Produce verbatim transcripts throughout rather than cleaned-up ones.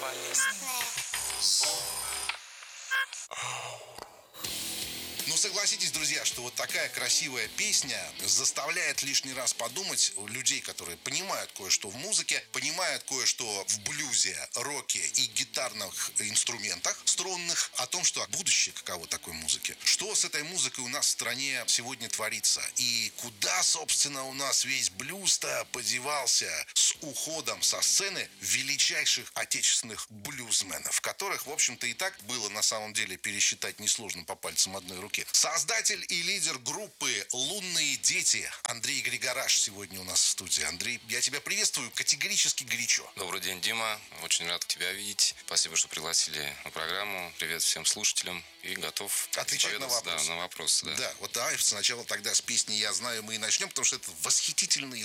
Ну, согласитесь, друзья, что вот такая красивая песня заставляет лишний раз подумать людей, которые понимают кое-что в музыке, понимают кое-что в блюзе, роке и гитарных инструментах струнных, о том, что будущее каково такой музыки. Что с этой музыкой у нас в стране сегодня творится? И куда, собственно, у нас весь блюз-то подевался с уходом со сцены величайших отечественных блюзменов, которых, в общем-то, и так было на самом деле пересчитать несложно по пальцам одной руки. Создатель и лидер группы «Лунные дети» Андрей Григораш сегодня у нас в студии. Андрей, я тебя приветствую категорически горячо. Добрый день, Дима. Очень рад тебя видеть. Спасибо, что пригласили на программу. Привет всем слушателям. И готов отвечать на вопросы. Да, на вопросы, да. Да, вот давай сначала тогда с песни «Я знаю» мы и начнем, потому что это восхитительный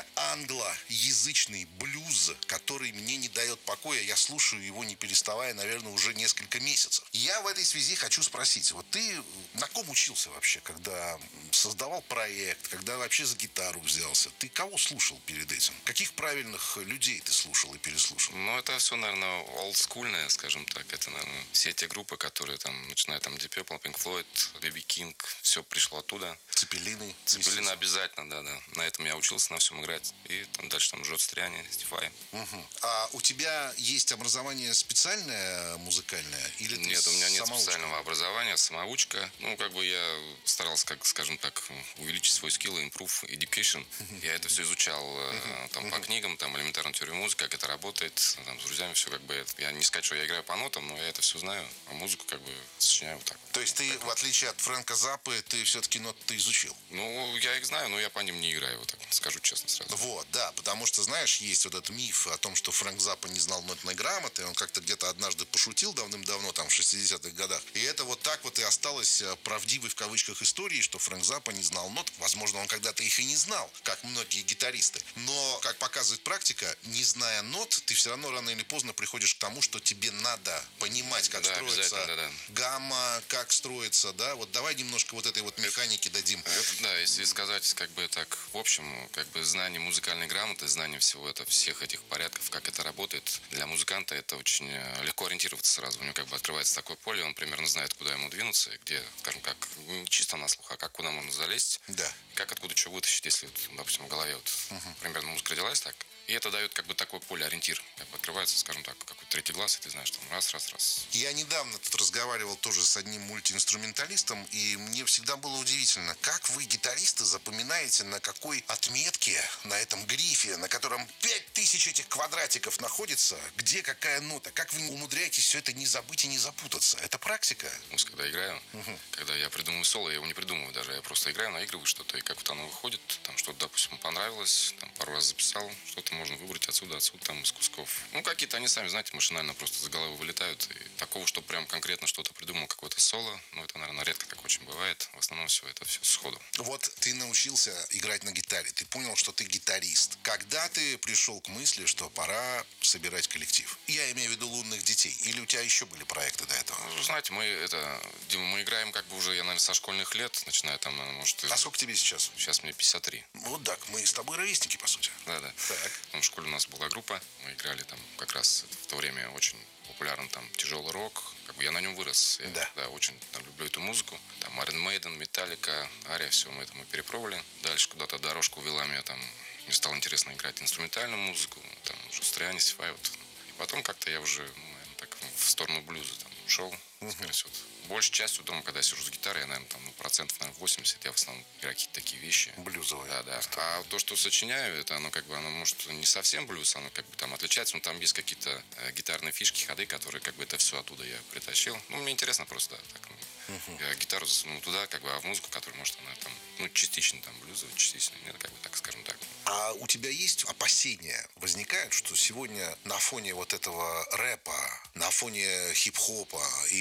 русско-англоязычный блюз, который мне не дает покоя. Я слушаю его, не переставая, наверное, уже несколько месяцев. Я в этой связи хочу спросить, вот ты на ком учился вообще, когда создавал проект, когда вообще за гитару взялся? Ты кого слушал перед этим? Каких правильных людей ты слушал и переслушал? Ну, это все, наверное, олдскульное, скажем так. Это, наверное, все те группы, которые там, начиная там Deep Purple, Pink Floyd, би би King, все пришло оттуда. Цепелины. Цепелины обязательно, да, да. На этом я учился, на всем играть. И там дальше там Джо Стриани, Стифай. Угу. А у тебя есть образование специальное музыкальное? Или ты Нет, у меня нет самоучка? специального образования, самоучка. Ну, как бы я старался, как, скажем так, увеличить свой скилл, improve education. Я это все изучал там по книгам, там элементарную теорию музыки, как это работает, там, с друзьями все как бы. Я не сказать, что я играю по нотам, но я это все знаю, а музыку как бы сочиняю вот так. То есть ты, в отличие от Фрэнка Заппы, ты все-таки ноты изучил? Ну, я их знаю, но я по ним не играю, вот так скажу честно сразу. Вот, да, потому что, знаешь, есть вот этот миф о том, что Фрэнк Заппа не знал нотной грамоты, он как-то где-то однажды пошутил давным-давно, там, в шестидесятых годах, и это вот так вот и осталось правдивой в кавычках историей, что Фрэнк Заппа не знал нот. Возможно, он когда-то их и не знал, как многие гитаристы. Но, как показывает практика, не зная нот, ты все равно рано или поздно приходишь к тому, что тебе надо понимать, как да, строится да, да. гамма, как строится, да. Вот давай немножко вот этой вот механики дадим. Это, да, если сказать, как бы так, в общем, как бы знание музыкальной грамоты, знание всего это, всех этих порядков, как это работает, для музыканта это очень легко ориентироваться сразу. У него как бы открывается такое поле, он примерно знает, куда ему двинуться, и где, скажем, как не чисто на слух, а как куда можно залезть, да. Как откуда что вытащить, если, вот, допустим, в голове вот, угу. примерно музыка родилась так. И это дает как бы такое поле, ориентир. Как бы открывается, скажем так, какой-то третий глаз, и ты знаешь, там раз, раз, раз. Я недавно тут разговаривал тоже с одним мультиинструменталистом, и мне всегда было удивительно, как вы, гитаристы, запоминаете, на какой отметке, на этом грифе, на котором пять тысяч этих квадратиков находится, где какая нота, как вы умудряетесь все это не забыть и не запутаться? Это практика? Ну, когда играю, угу. когда я придумываю соло, я его не придумываю даже, я просто играю, наигрываю что-то, и как вот оно выходит, там что-то, допустим, понравилось, там пару раз записал, что-то можно выбрать отсюда, отсюда, там, из кусков. Ну, какие-то они сами, знаете, машинально просто за головы вылетают. И такого, что прям конкретно что-то придумал, какое-то соло, ну, это, наверное, редко так очень бывает. В основном все это все сходу. Вот ты научился играть на гитаре, ты понял, что ты гитарист. Когда ты пришел к мысли, что пора собирать коллектив? Я имею в виду «Лунных детей». Или у тебя еще были проекты до этого? Ну, знаете, мы это, Дима, мы играем как бы уже, я, наверное, со школьных лет, начиная там, может... А сколько тебе сейчас? Сейчас мне пятьдесят три. Вот так, мы с тобой ровесники, по сути. Да, да. Так. В школе у нас была группа, мы играли там как раз в то время очень популярен там тяжелый рок, как бы я на нем вырос, я, да. да, очень там, люблю эту музыку, там Iron Maiden, Metallica, Ария, все мы это мы перепробовали, дальше куда-то дорожку вела меня там, мне стало интересно играть инструментальную музыку, там уже Стриани, Стифай, вот. И потом как-то я уже, ну, наверное, так в сторону блюза там ушел. Uh-huh. Теперь вот. Большей частью дома, когда я сижу с гитарой, я, наверное, там, ну, процентов, наверное, восемьдесят, я в основном играю какие-то такие вещи. Блюзовые. Да, да. А то, что сочиняю, это оно как бы, оно может не совсем блюз, оно как бы там отличается, но там есть какие-то э, гитарные фишки, ходы, которые как бы это все оттуда я притащил. Ну, мне интересно просто, да, так. Ну, uh-huh. Я гитару засунул туда, как бы, а в музыку, которая, может, она там, ну, частично там блюзовая, частично, нет, как бы так, скажем так. А у тебя есть опасения, возникают, что сегодня на фоне вот этого рэпа, на фоне хип-хопа и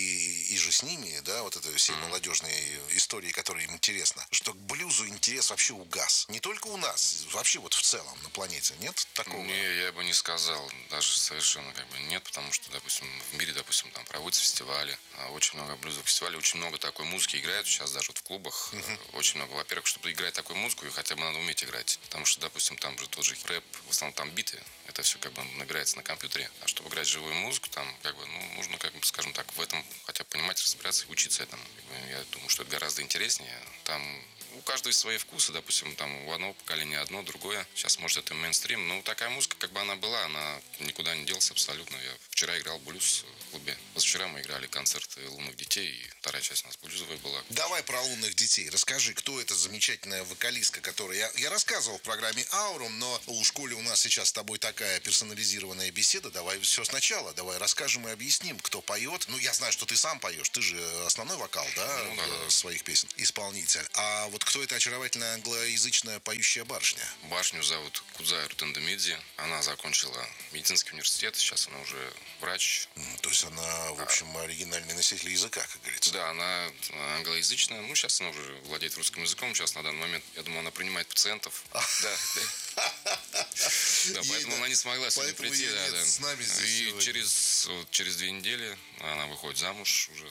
и, и же с ними, да, вот это все молодежные истории, которые им интересны, что к блюзу интерес вообще угас. Не только у нас, вообще вот в целом на планете. Нет такого? Не, я бы не сказал, даже совершенно как бы нет, потому что, допустим, в мире, допустим, там проводятся фестивали, очень много блюзовых фестивалей, очень много такой музыки играют сейчас даже вот в клубах. Uh-huh. Очень много. Во-первых, чтобы играть такую музыку, ее хотя бы надо уметь играть. Потому что, допустим, там же тот же рэп, в основном там биты, это все как бы набирается на компьютере. А чтобы играть живую музыку, там как бы, ну, нужно, как бы, скажем так, в этом хотя бы понимать, разбираться и учиться этому. Я думаю, что это гораздо интереснее. Там у каждого есть свои вкусы, допустим, там у одного поколения одно, другое. Сейчас, может, это мейнстрим. Но такая музыка, как бы она была, она никуда не делась абсолютно. Я вчера играл блюз в клубе. Вчера мы играли концерты «Лунных детей», и вторая часть у нас блюзовая была. Давай про «Лунных детей». Расскажи, кто эта замечательная вокалистка, которая... Я, я рассказывал в программе «Аурум», но у школе у нас сейчас с тобой такая персонализированная беседа. Давай все сначала. Давай расскажем и объясним, кто поет. Ну, я знаю, что ты сам поешь. Ты же основной вокал, да, ну, да, да. своих песен, исполнитель. А вот кто эта очаровательная англоязычная поющая барышня? Барышню зовут Кудзай Рутендамидзе. Она закончила медицинский университет. Сейчас она уже врач. Mm, то есть она, в общем, оригинальный носитель языка, как говорится. Да, она англоязычная. Ну, сейчас она уже владеет русским языком. Сейчас на данный момент, я думаю, она принимает пациентов. Да, да, поэтому она не смогла сегодня прийти. И через через две недели она выходит замуж уже.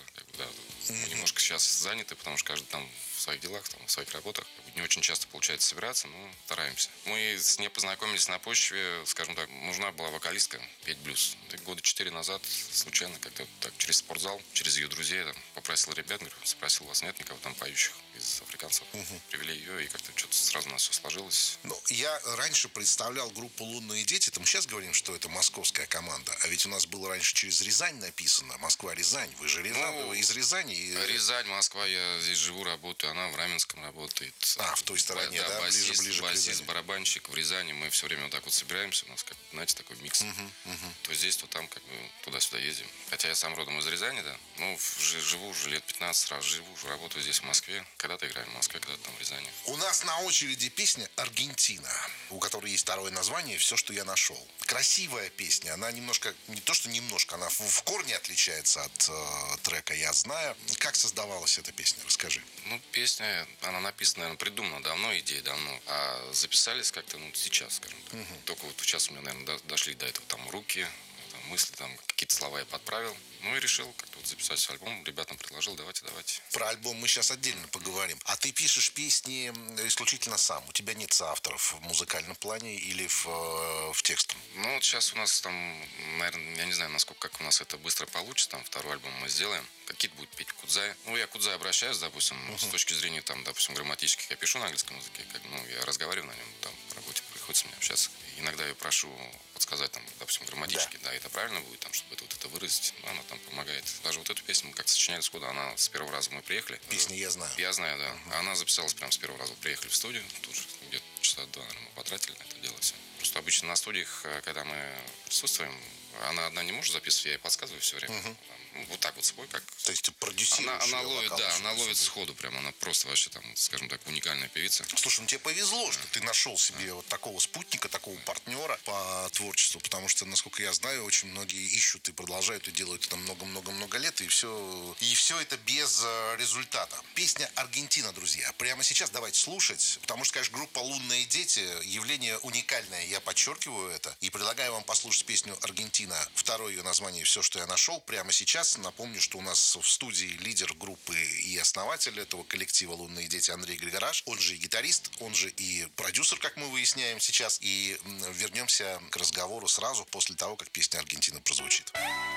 Мы немножко сейчас заняты, потому что каждый там в своих делах, там, в своих работах. Не очень часто получается собираться, но стараемся. Мы с ней познакомились на почве, скажем так, нужна была вокалистка петь блюз. Года четыре назад случайно как-то так через спортзал, через ее друзей там, попросил ребят, говорю, спросил, у вас нет никого там поющих из африканцев. Угу. Привели ее, и как-то что-то сразу у нас все сложилось. Ну, я раньше представлял группу «Лунные дети». Там сейчас говорим, что это московская команда. А ведь у нас было раньше через Рязань написано. Москва-Рязань. Вы же Рязань, ну, вы из Рязани. И... Рязань, Москва, я здесь живу, работаю. Она в Раменском работает. А, в той стороне, да, да басист, ближе, ближе басист, к Рязани. Барабанщик в Рязани. Мы все время вот так вот собираемся. У нас, как, знаете, такой микс. Угу, угу. То здесь, то там, как бы, туда-сюда ездим. Хотя я сам родом из Рязани, да. Ну, живу уже лет пятнадцать раз, живу, уже работаю здесь в Москве. Когда-то играем в Москве, когда-то там в Рязани. У нас на очереди песня «Аргентина», у которой есть второе название «Все, что я нашел». Красивая песня. Она немножко, не то что немножко, она в, в корне отличается от э, трека «Я знаю». Как создавалась эта песня? Расскажи. Ну, песня, она написана, наверное, придумана давно, идея давно. А записались как-то, ну, сейчас, скажем так. Угу. Только вот сейчас у меня, наверное, дошли до этого там руки, там, мысли, там какие-то слова я подправил. Ну и решил как-то вот записать альбом. Ребятам предложил, давайте, давайте. Про альбом мы сейчас отдельно поговорим. А ты пишешь песни исключительно сам? У тебя нет соавторов в музыкальном плане или в, в текстовом? Ну вот сейчас у нас там, наверное, я не знаю, насколько как у нас это быстро получится. Там второй альбом мы сделаем. Какие-то будет петь Кудзай. Ну, я к Кудзай обращаюсь, допустим, uh-huh. с точки зрения, там, допустим, грамматических. Я пишу на английском языке, как, ну, я разговариваю на нем, там, по работе приходится мне общаться. Иногда я прошу подсказать, там, допустим, грамматически, да. да, это правильно будет, там, чтобы это вот это выразить. Ну, она там помогает. Даже вот эту песню мы как-то сочиняли сходу, она с первого раза мы приехали. Песню «Я знаю». Я знаю, да. Uh-huh. Она записалась прямо с первого раза. Приехали в студию, тут же где-то часа два, наверное, мы потратили на это дело все. Просто обычно на студиях, когда мы присутствуем, она одна не может записывать, я ей подсказываю все время. Uh-huh. Вот так вот свой, как... То есть ты продюсируешь Она, она ловит, вокал, да, она ловит сходу прям, она просто вообще там, скажем так, уникальная певица. Слушай, ну тебе повезло, что ты нашел себе вот такого спутника, такого партнера по творчеству, потому что, насколько я знаю, очень многие ищут и продолжают и делают это много-много-много лет, и все, и все это без результата. Песня «Аргентина», друзья. Прямо сейчас давайте слушать, потому что, конечно, группа «Лунные дети» явление уникальное, я подчеркиваю это, и предлагаю вам послушать песню «Аргентина». Второе ее название «Все, что я нашел» прямо сейчас. Напомню, что у нас в студии лидер группы и основатель этого коллектива «Лунные дети» Андрей Григораш. Он же и гитарист, он же и продюсер, как мы выясняем сейчас. И вернемся к разговору сразу после того, как песня «Аргентина» прозвучит.